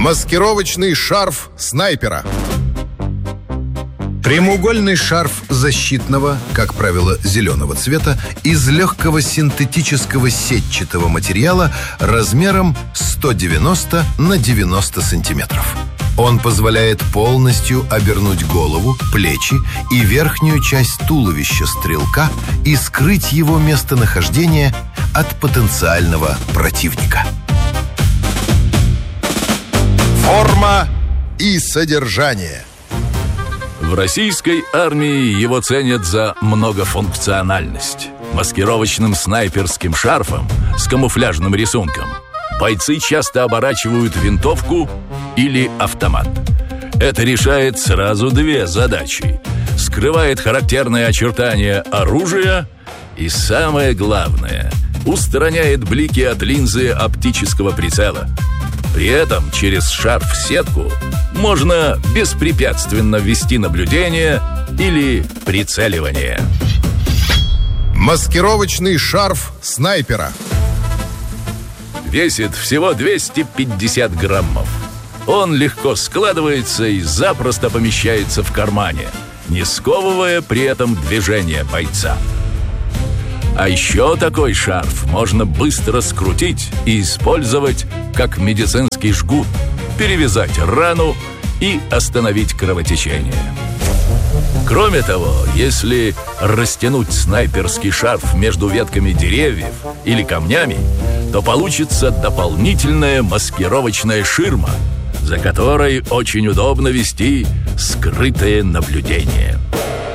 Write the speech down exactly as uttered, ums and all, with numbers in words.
Маскировочный шарф снайпера. Прямоугольный шарф защитного, как правило, зеленого цвета, из легкого синтетического сетчатого материала размером сто девяносто на девяносто сантиметров. Он позволяет полностью обернуть голову, плечи и верхнюю часть туловища стрелка и скрыть его местонахождение от потенциального противника. Форма и содержание. В российской армии его ценят за многофункциональность. Маскировочным снайперским шарфом с камуфляжным рисунком бойцы часто оборачивают винтовку или автомат. Это решает сразу две задачи: скрывает характерные очертания оружия и, самое главное, устраняет блики от линзы оптического прицела. При этом через шарф-сетку можно беспрепятственно вести наблюдение или прицеливание. Маскировочный шарф снайпера. Весит всего двести пятьдесят граммов. Он легко складывается и запросто помещается в кармане, не сковывая при этом движение бойца. А еще такой шарф можно быстро скрутить и использовать как медицинский жгут, перевязать рану и остановить кровотечение. Кроме того, если растянуть снайперский шарф между ветками деревьев или камнями, то получится дополнительная маскировочная ширма, за которой очень удобно вести скрытое наблюдение.